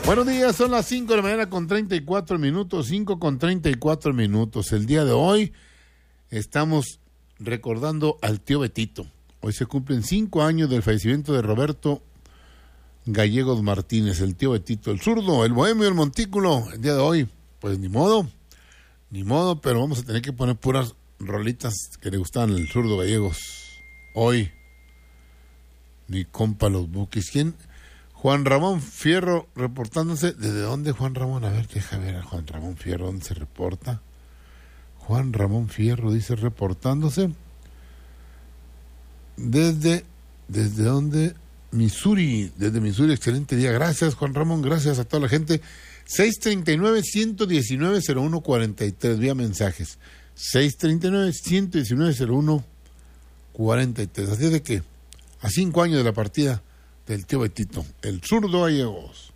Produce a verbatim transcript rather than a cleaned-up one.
Buenos días, son las cinco de la mañana con treinta y cuatro minutos, cinco con treinta y cuatro minutos. El día de hoy estamos recordando al tío Betito. Hoy se cumplen cinco años del fallecimiento de Roberto Gallegos Martínez, el tío Betito, el zurdo, el bohemio, el montículo. El día de hoy, pues ni modo, ni modo, pero vamos a tener que poner puras rolitas que le gustaban al zurdo Gallegos. Hoy, mi compa Los Buquis. ¿Quién? Juan Ramón Fierro reportándose. ¿Desde dónde, Juan Ramón? A ver, deja ver a Juan Ramón Fierro, ¿dónde se reporta? Juan Ramón Fierro dice reportándose. Desde, ¿desde dónde? Missouri, desde Missouri, excelente día. Gracias, Juan Ramón, gracias a toda la gente. seis treinta y nueve, ciento diecinueve, cero uno cuarenta y tres, vía mensajes. seis treinta y nueve, ciento diecinueve, cero uno cuarenta y tres. Así de que, a cinco años de la partida del tío Betito, el zurdo Gallegos.